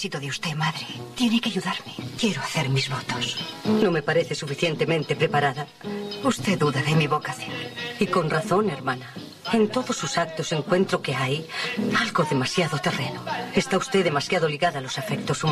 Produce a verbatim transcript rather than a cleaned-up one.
necesito de usted, madre. Tiene que ayudarme. Quiero hacer mis votos. No me parece suficientemente preparada. Usted duda de mi vocación. Y con razón, hermana. En todos sus actos encuentro que hay algo demasiado terreno. Está usted demasiado ligada a los afectos humanos.